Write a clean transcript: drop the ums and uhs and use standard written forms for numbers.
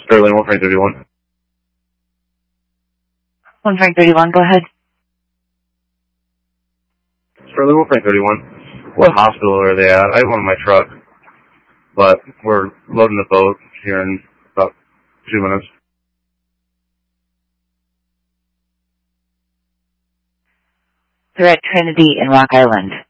Sterling, 1 Frank 31. 1 Frank 31, go ahead. Sterling, 1 Frank 31. What hospital are they at? I have one in my truck, but we're loading the boat here in about 2 minutes. They're at Trinity in Rock Island.